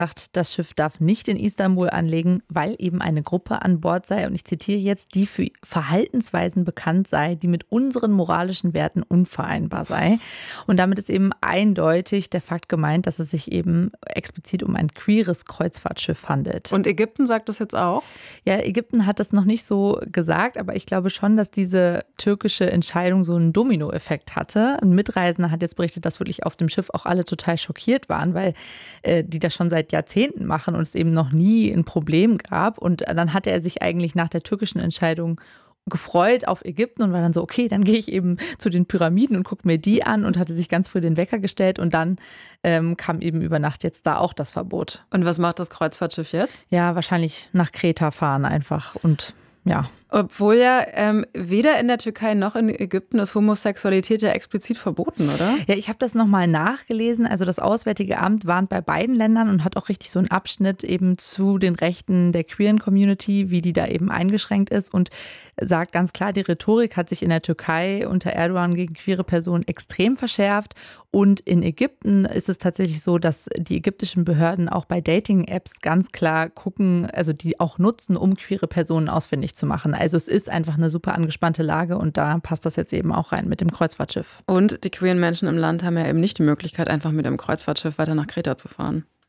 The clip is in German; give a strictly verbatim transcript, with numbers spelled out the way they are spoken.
Das Schiff darf nicht in Istanbul anlegen, weil eben eine Gruppe an Bord sei, und ich zitiere jetzt, die für Verhaltensweisen bekannt sei, die mit unseren moralischen Werten unvereinbar sei. Und damit ist eben eindeutig der Fakt gemeint, dass es sich eben explizit um ein queeres Kreuzfahrtschiff handelt. Und Ägypten sagt das jetzt auch? Ja, Ägypten hat das noch nicht so gesagt, aber ich glaube schon, dass diese türkische Entscheidung so einen Dominoeffekt hatte. Ein Mitreisender hat jetzt berichtet, dass wirklich auf dem Schiff auch alle total schockiert waren, weil äh, die das schon seit Jahrzehnten machen und es eben noch nie ein Problem gab. Und dann hatte er sich eigentlich nach der türkischen Entscheidung gefreut auf Ägypten und war dann so, okay, dann gehe ich eben zu den Pyramiden und gucke mir die an, und hatte sich ganz früh den Wecker gestellt, und dann ähm, kam eben über Nacht jetzt da auch das Verbot. Und was macht das Kreuzfahrtschiff jetzt? Ja, wahrscheinlich nach Kreta fahren einfach, und ja. Obwohl ja ähm, weder in der Türkei noch in Ägypten ist Homosexualität ja explizit verboten, oder? Ja, ich habe das nochmal nachgelesen. Also das Auswärtige Amt warnt bei beiden Ländern und hat auch richtig so einen Abschnitt eben zu den Rechten der queeren Community, wie die da eben eingeschränkt ist, und sagt ganz klar, die Rhetorik hat sich in der Türkei unter Erdogan gegen queere Personen extrem verschärft. Und in Ägypten ist es tatsächlich so, dass die ägyptischen Behörden auch bei Dating-Apps ganz klar gucken, also die auch nutzen, um queere Personen ausfindig zu machen. Also es ist einfach eine super angespannte Lage, und da passt das jetzt eben auch rein mit dem Kreuzfahrtschiff. Und die queeren Menschen im Land haben ja eben nicht die Möglichkeit, einfach mit dem Kreuzfahrtschiff weiter nach Kreta zu fahren.